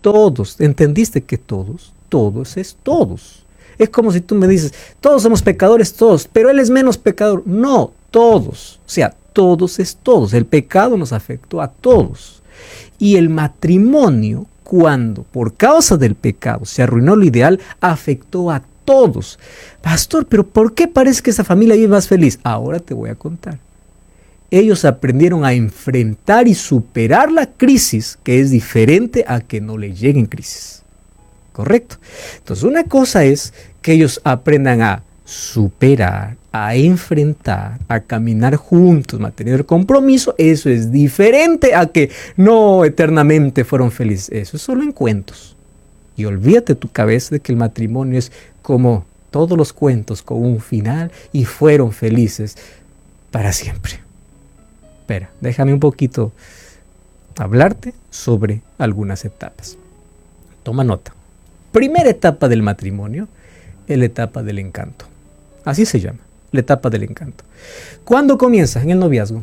todos. ¿Entendiste que todos? Todos es todos. Es como si tú me dices, todos somos pecadores, todos, pero él es menos pecador. No, todos. O sea, todos es todos. El pecado nos afectó a todos. Y el matrimonio, cuando por causa del pecado se arruinó lo ideal, afectó a todos. Pastor, pero ¿por qué parece que esa familia vive más feliz? Ahora te voy a contar. Ellos aprendieron a enfrentar y superar la crisis, que es diferente a que no le lleguen crisis. ¿Correcto? Entonces, una cosa es que ellos aprendan a superar, a enfrentar, a caminar juntos, a tener compromiso. Eso es diferente a que no eternamente fueron felices. Eso es solo en cuentos. Y olvídate tu cabeza de que el matrimonio es como todos los cuentos con un final y fueron felices para siempre. Espera, déjame un poquito hablarte sobre algunas etapas. Toma nota. Primera etapa del matrimonio es la etapa del encanto. Así se llama, la etapa del encanto. ¿Cuándo comienza? En el noviazgo.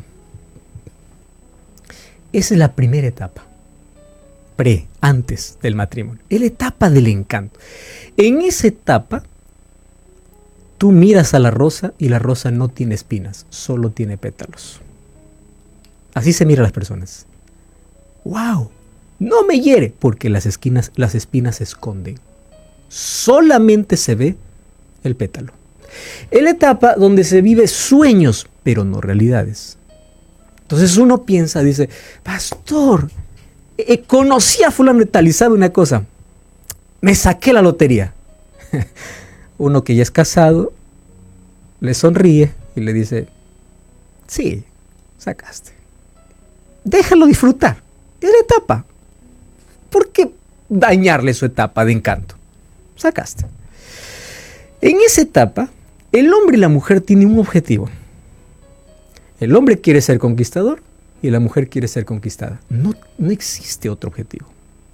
Esa es la primera etapa. Antes del matrimonio. Es la etapa del encanto. En esa etapa, tú miras a la rosa y la rosa no tiene espinas, solo tiene pétalos. Así se mira a las personas. ¡Wow! No me hiere, porque las espinas se esconden. Solamente se ve el pétalo. Es la etapa donde se vive sueños, pero no realidades. Entonces uno piensa, dice, pastor, conocí a fulano de tal y sabe una cosa, me saqué la lotería. Uno que ya es casado le sonríe y le dice, sí, sacaste. Déjalo disfrutar. Es la etapa. ¿Por qué dañarle su etapa de encanto? Sacaste. En esa etapa, el hombre y la mujer tienen un objetivo. El hombre quiere ser conquistador y la mujer quiere ser conquistada. No existe otro objetivo.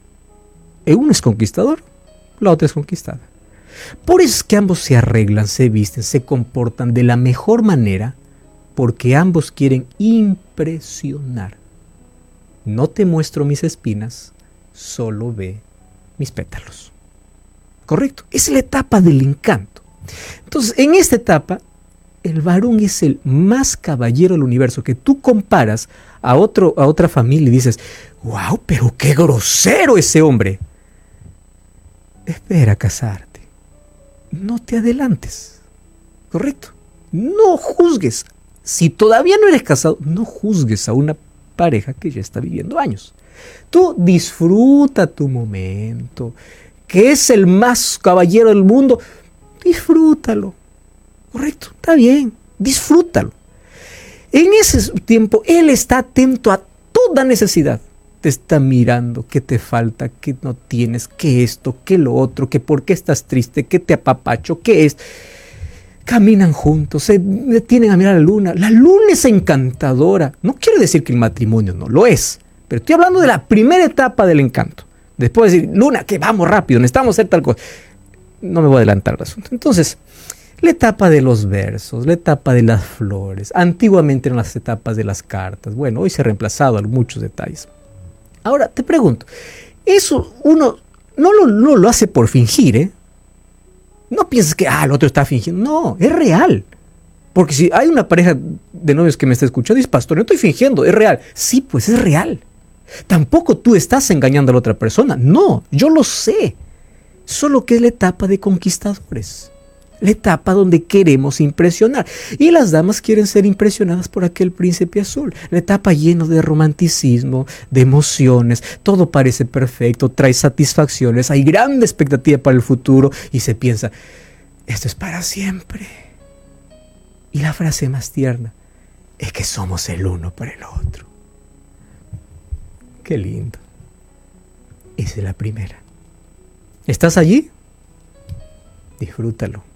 Uno es conquistador, la otra es conquistada. Por eso es que ambos se arreglan, se visten, se comportan de la mejor manera, porque ambos quieren impresionar. No te muestro mis espinas, solo ve mis pétalos. ¿Correcto? Es la etapa del encanto. Entonces, en esta etapa, el varón es el más caballero del universo, que tú comparas a otra familia y dices, wow, pero qué grosero ese hombre. Espera a casarte. No te adelantes. ¿Correcto? No juzgues. Si todavía no eres casado, no juzgues a una pareja que ya está viviendo años. Tú disfruta tu momento, que es el más caballero del mundo, disfrútalo. Correcto, está bien, disfrútalo. En ese tiempo, él está atento a toda necesidad. Te está mirando qué te falta, qué no tienes, qué esto, qué lo otro, qué por qué estás triste, qué te apapacho, qué es. Caminan juntos, se detienen a mirar la luna. La luna es encantadora. No quiere decir que el matrimonio no lo es, pero estoy hablando de la primera etapa del encanto. Después de decir, luna, que vamos rápido, necesitamos hacer tal cosa. No me voy a adelantar al asunto. Entonces, la etapa de los versos, la etapa de las flores. Antiguamente eran las etapas de las cartas. Bueno, hoy se ha reemplazado muchos detalles. Ahora, te pregunto, eso uno no lo hace por fingir, ¿eh? No pienses que el otro está fingiendo. No, es real. Porque si hay una pareja de novios que me está escuchando y dice, pastor, no estoy fingiendo, es real. Sí, pues es real. Tampoco tú estás engañando a la otra persona. No, yo lo sé. Solo que es la etapa de conquistadores. La etapa donde queremos impresionar. Y las damas quieren ser impresionadas por aquel príncipe azul. La etapa llena de romanticismo, de emociones. Todo parece perfecto, trae satisfacciones. Hay grande expectativa para el futuro. Y se piensa, esto es para siempre. Y la frase más tierna es que somos el uno para el otro. Qué lindo. Esa es la primera. ¿Estás allí? Disfrútalo.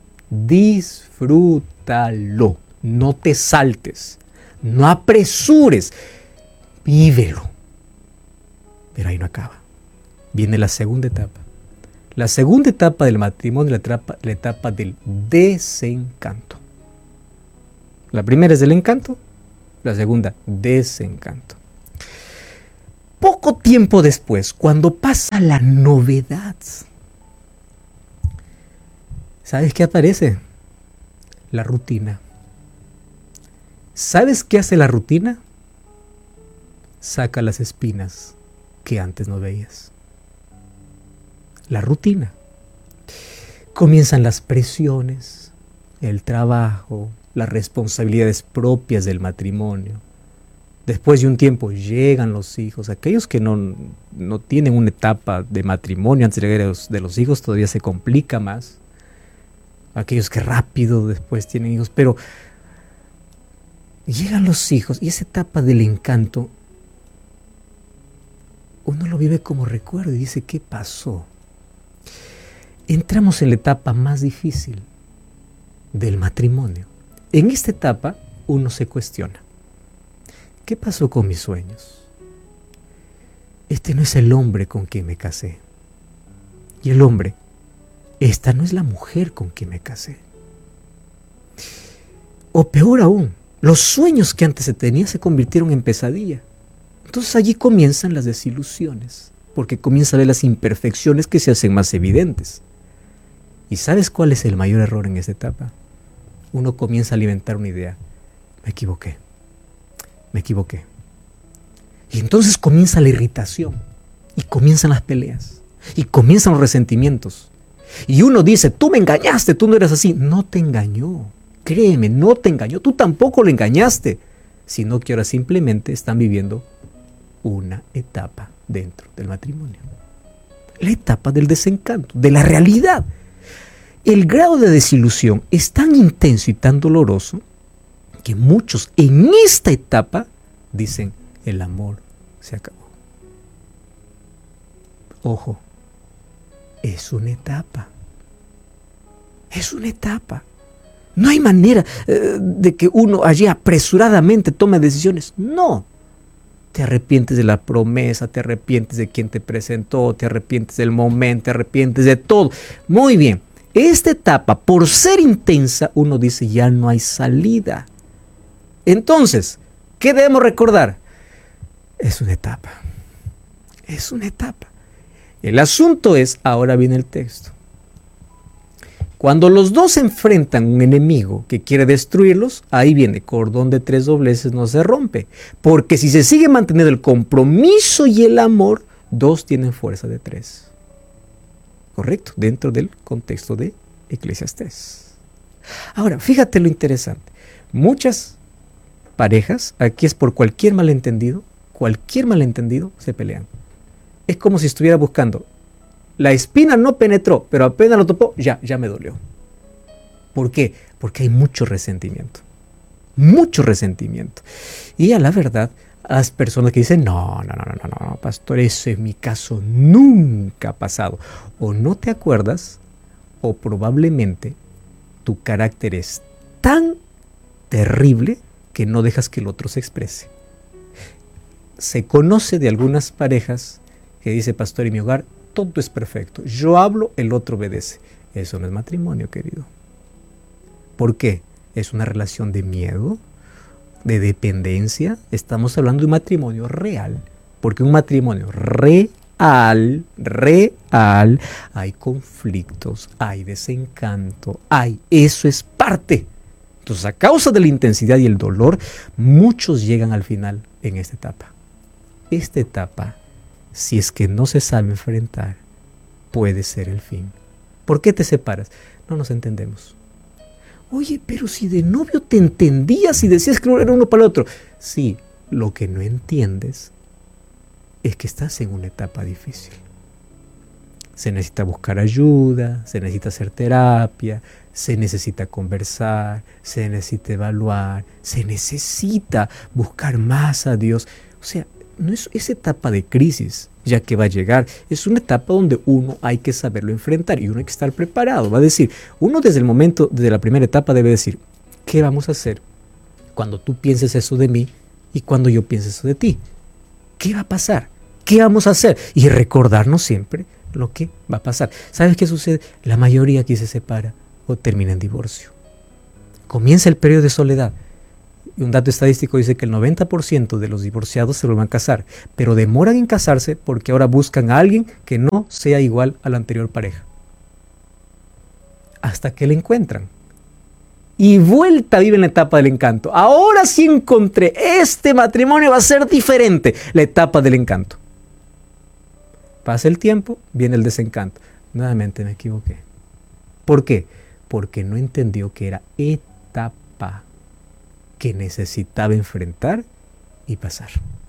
Disfrútalo. No te saltes. No apresures. Vívelo. Pero ahí no acaba. Viene la segunda etapa. La segunda etapa del matrimonio es la etapa del desencanto. La primera es del encanto. La segunda, desencanto. Poco tiempo después, cuando pasa la novedad, ¿sabes qué aparece? La rutina. ¿Sabes qué hace la rutina? Saca las espinas que antes no veías. La rutina. Comienzan las presiones, el trabajo, las responsabilidades propias del matrimonio. Después de un tiempo llegan los hijos. Aquellos que no tienen una etapa de matrimonio antes de los hijos todavía se complica más. Aquellos que rápido después tienen hijos, pero llegan los hijos y esa etapa del encanto uno lo vive como recuerdo y dice, ¿qué pasó? Entramos en la etapa más difícil del matrimonio. En esta etapa uno se cuestiona, ¿qué pasó con mis sueños? Este no es el hombre con quien me casé. Y el hombre, esta no es la mujer con quien me casé. O peor aún, los sueños que antes se tenía se convirtieron en pesadilla. Entonces allí comienzan las desilusiones, porque comienza a ver las imperfecciones que se hacen más evidentes. ¿Y sabes cuál es el mayor error en esta etapa? Uno comienza a alimentar una idea. Me equivoqué. Y entonces comienza la irritación, y comienzan las peleas, y comienzan los resentimientos. Y uno dice, tú me engañaste, tú no eras así. No te engañó, créeme, no te engañó, tú tampoco lo engañaste, sino que ahora simplemente están viviendo una etapa dentro del matrimonio. La etapa del desencanto, de la realidad. El grado de desilusión es tan intenso y tan doloroso que muchos en esta etapa dicen, el amor se acabó. Ojo, es una etapa. Es una etapa. No hay manera de que uno allí apresuradamente tome decisiones. No. Te arrepientes de la promesa, te arrepientes de quien te presentó, te arrepientes del momento, te arrepientes de todo. Muy bien. Esta etapa, por ser intensa, uno dice, ya no hay salida. Entonces, ¿qué debemos recordar? Es una etapa. Es una etapa. El asunto es, ahora viene el texto. Cuando los dos enfrentan un enemigo que quiere destruirlos, ahí viene, cordón de 3 dobleces no se rompe. Porque si se sigue manteniendo el compromiso y el amor, 2 tienen fuerza de 3. ¿Correcto? Dentro del contexto de Eclesiastés. Ahora, fíjate lo interesante. Muchas parejas, aquí es por cualquier malentendido se pelean. Es como si estuviera buscando. La espina no penetró, pero apenas lo topó, ya me dolió. ¿Por qué? Porque hay mucho resentimiento. Mucho resentimiento. Y a la verdad, a las personas que dicen, no, pastor, ese es mi caso, nunca ha pasado. O no te acuerdas, o probablemente tu carácter es tan terrible que no dejas que el otro se exprese. Se conoce de algunas parejas que dice, pastor, en mi hogar todo es perfecto. Yo hablo, el otro obedece. Eso no es matrimonio, querido. ¿Por qué? Es una relación de miedo, de dependencia. Estamos hablando de un matrimonio real. Porque un matrimonio real, hay conflictos, hay desencanto, eso es parte. Entonces, a causa de la intensidad y el dolor, muchos llegan al final en esta etapa. Esta etapa, si es que no se sabe enfrentar, puede ser el fin. ¿Por qué te separas? No nos entendemos. Oye, pero si de novio te entendías y decías que era uno para el otro. Sí, lo que no entiendes es que estás en una etapa difícil. Se necesita buscar ayuda, se necesita hacer terapia, se necesita conversar, se necesita evaluar, se necesita buscar más a Dios. O sea, no es esa etapa de crisis, ya que va a llegar, es una etapa donde uno hay que saberlo enfrentar y uno hay que estar preparado. Va a decir, uno desde la primera etapa debe decir, ¿qué vamos a hacer cuando tú pienses eso de mí y cuando yo piense eso de ti? ¿Qué va a pasar? ¿Qué vamos a hacer? Y recordarnos siempre lo que va a pasar. ¿Sabes qué sucede? La mayoría aquí se separa o termina en divorcio. Comienza el periodo de soledad Y un dato estadístico dice que el 90% de los divorciados se vuelven a casar, pero demoran en casarse porque ahora buscan a alguien que no sea igual a la anterior pareja. Hasta que la encuentran. Y vuelta viven la etapa del encanto. Ahora sí encontré, este matrimonio va a ser diferente. La etapa del encanto. Pasa el tiempo, viene el desencanto. Nuevamente me equivoqué. ¿Por qué? Porque no entendió que era etapa que necesitaba enfrentar y pasar.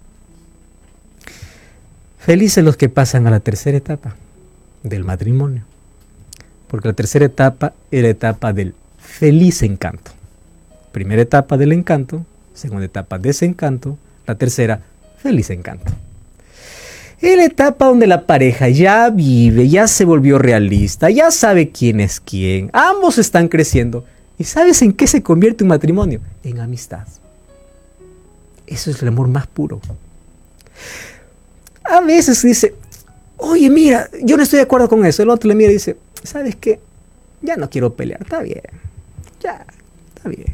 Felices los que pasan a la tercera etapa del matrimonio. Porque la tercera etapa es la etapa del feliz encanto. Primera etapa del encanto, segunda etapa desencanto, la tercera feliz encanto. Es la etapa donde la pareja ya vive, ya se volvió realista, ya sabe quién es quién, ambos están creciendo. ¿Y sabes en qué se convierte un matrimonio? En amistad. Eso es el amor más puro. A veces dice, oye, mira, yo no estoy de acuerdo con eso. El otro le mira y dice, ¿sabes qué? Ya no quiero pelear, está bien. Ya, está bien.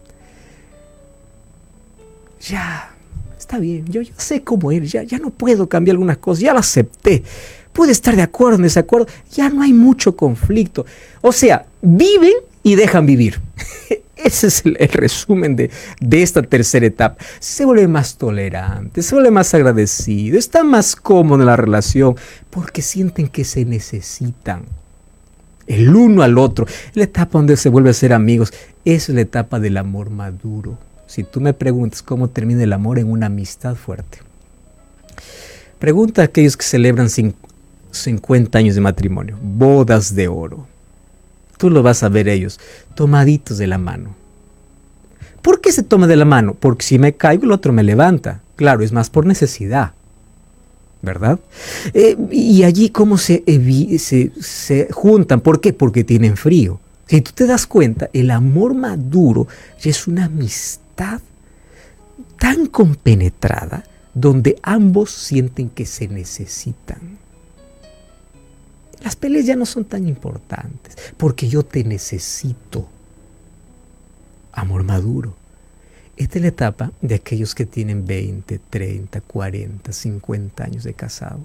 Ya, está bien. Yo sé cómo ir, ya no puedo cambiar algunas cosas, ya lo acepté. Puede estar de acuerdo o en desacuerdo, ya no hay mucho conflicto. O sea, viven y dejan vivir. Ese es el resumen de esta tercera etapa. Se vuelve más tolerante, se vuelve más agradecido, está más cómodo en la relación porque sienten que se necesitan el uno al otro. La etapa donde se vuelve a ser amigos es la etapa del amor maduro. Si tú me preguntas cómo termina el amor, en una amistad fuerte. Pregunta a aquellos que celebran 50 años de matrimonio, bodas de oro. Tú lo vas a ver ellos, tomaditos de la mano. ¿Por qué se toma de la mano? Porque si me caigo, el otro me levanta. Claro, es más por necesidad, ¿verdad? Y allí cómo se juntan. ¿Por qué? Porque tienen frío. Si tú te das cuenta, el amor maduro ya es una amistad tan compenetrada donde ambos sienten que se necesitan. Las peleas ya no son tan importantes, porque yo te necesito. Amor maduro. Esta es la etapa de aquellos que tienen 20, 30, 40, 50 años de casado.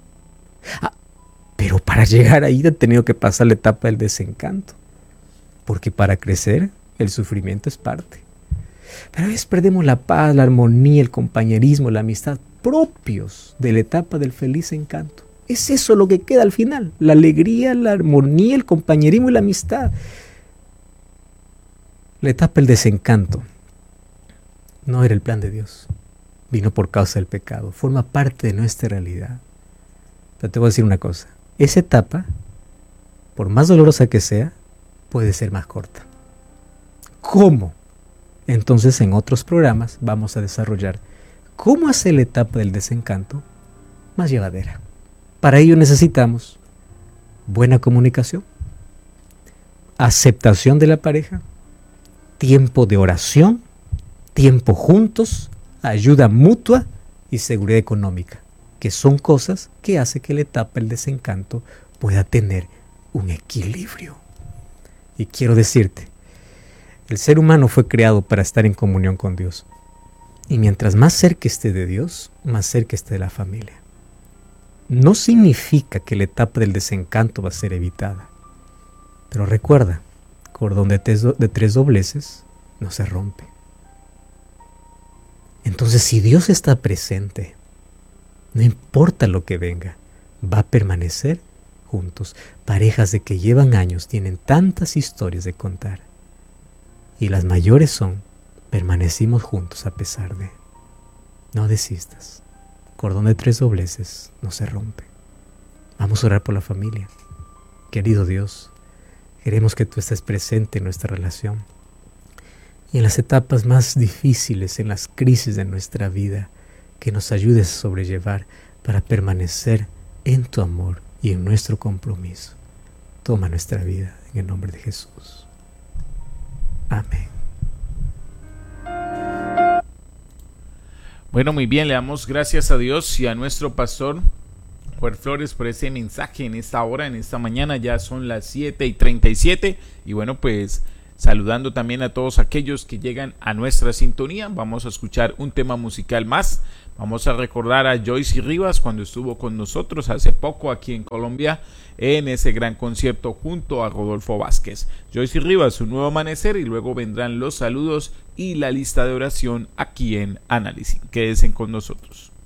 Pero para llegar ahí he tenido que pasar la etapa del desencanto, porque para crecer el sufrimiento es parte. Pero a veces perdemos la paz, la armonía, el compañerismo, la amistad propios de la etapa del feliz encanto. Es eso lo que queda al final, la alegría, la armonía, el compañerismo y la amistad. La etapa del desencanto no era el plan de Dios, vino por causa del pecado, forma parte de nuestra realidad. Pero te voy a decir una cosa, esa etapa, por más dolorosa que sea, puede ser más corta. ¿Cómo? Entonces en otros programas vamos a desarrollar cómo hacer la etapa del desencanto más llevadera. Para ello necesitamos buena comunicación, aceptación de la pareja, tiempo de oración, tiempo juntos, ayuda mutua y seguridad económica, que son cosas que hacen que la etapa del desencanto pueda tener un equilibrio. Y quiero decirte, el ser humano fue creado para estar en comunión con Dios. Y mientras más cerca esté de Dios, más cerca esté de la familia. No significa que la etapa del desencanto va a ser evitada. Pero recuerda, cordón de tres dobleces no se rompe. Entonces, si Dios está presente, no importa lo que venga, va a permanecer juntos. Parejas de que llevan años tienen tantas historias de contar. Y las mayores son, permanecimos juntos a pesar de. No desistas. Cordón de tres dobleces no se rompe. Vamos a orar por la familia. Querido Dios, queremos que tú estés presente en nuestra relación. Y en las etapas más difíciles, en las crisis de nuestra vida, que nos ayudes a sobrellevar para permanecer en tu amor y en nuestro compromiso. Toma nuestra vida en el nombre de Jesús. Amén. Bueno, muy bien, le damos gracias a Dios y a nuestro pastor Juan Flores por ese mensaje en esta hora, en esta mañana. Ya son las 7:37 y bueno, pues saludando también a todos aquellos que llegan a nuestra sintonía. Vamos a escuchar un tema musical más. Vamos a recordar a Joyce Rivas cuando estuvo con nosotros hace poco aquí en Colombia en ese gran concierto junto a Rodolfo Vázquez. Joyce Rivas, Un Nuevo Amanecer, y luego vendrán los saludos y la lista de oración aquí en Análisis. Quédense con nosotros.